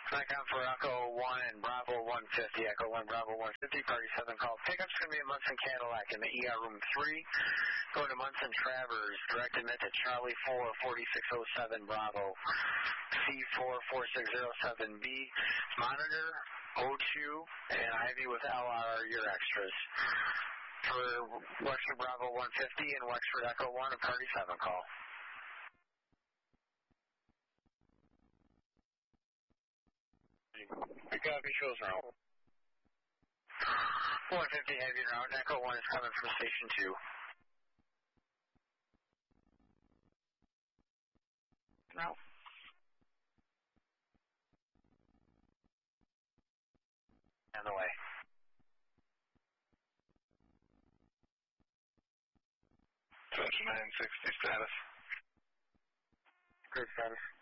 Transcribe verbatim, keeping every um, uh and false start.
Nikon for Echo one and Bravo one fifty, Echo one, Bravo one fifty, party seven call. Pickup's going to be a Munson Cadillac in the E R room three. Going to Munson Travers, direct admit to Charlie four, forty-six oh seven Bravo, C four, forty-six oh seven B. Monitor, O two, and Ivy with L R are your extras. For Wexford Bravo one fifty and Wexford Echo one, a party seven call. The copy shows route. one fifty heavy route, Echo one is coming from station two. Route. On the way. twenty-nine sixty status. Good status.